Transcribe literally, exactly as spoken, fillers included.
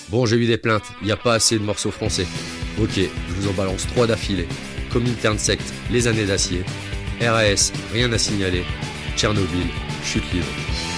Bon, j'ai eu des plaintes, y a pas assez de morceaux français. Ok, je vous en balance trois d'affilée. Comintern Sect, Les Années d'Acier. R A S, rien à signaler. Tchernobyl, chute libre.